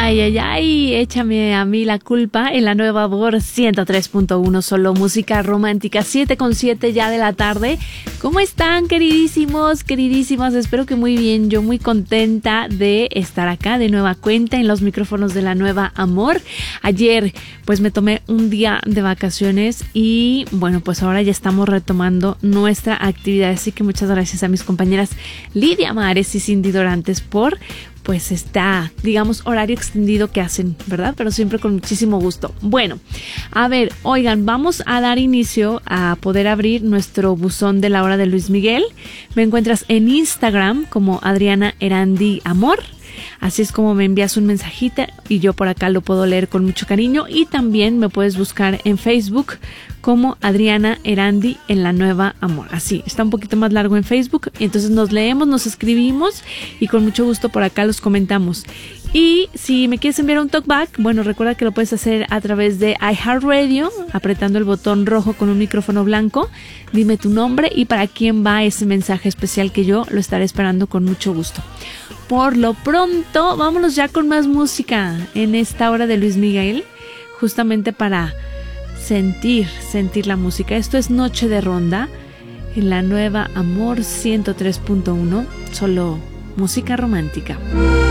Ay, ay, ay, échame a mí la culpa en la nueva Amor 103.1, solo música romántica, 7:07 ya de la tarde. ¿Cómo están, queridísimos, queridísimas? Espero que muy bien, yo muy contenta de estar acá de nueva cuenta en los micrófonos de la nueva Amor. Ayer pues me tomé un día de vacaciones y bueno, pues ahora ya estamos retomando nuestra actividad, así que muchas gracias a mis compañeras Lidia Mares y Cindy Dorantes por pues está, digamos, horario extendido que hacen, ¿verdad? Pero siempre con muchísimo gusto. Bueno, a ver, oigan, vamos a dar inicio a poder abrir nuestro buzón de la hora de Luis Miguel. Me encuentras en Instagram como Adriana Erandi Amor. Así es como me envías un mensajito y yo por acá lo puedo leer con mucho cariño. Y también me puedes buscar en Facebook como Adriana Erandi en la nueva Amor. Así, está un poquito más largo en Facebook. Y entonces nos leemos, nos escribimos y con mucho gusto por acá los comentamos. Y si me quieres enviar un talkback, bueno, recuerda que lo puedes hacer a través de iHeartRadio, apretando el botón rojo con un micrófono blanco. Dime tu nombre y para quién va ese mensaje especial que yo lo estaré esperando con mucho gusto. Por lo pronto, vámonos ya con más música en esta hora de Luis Miguel, justamente para sentir la música. Esto es Noche de Ronda en la nueva Amor 103.1, solo música romántica.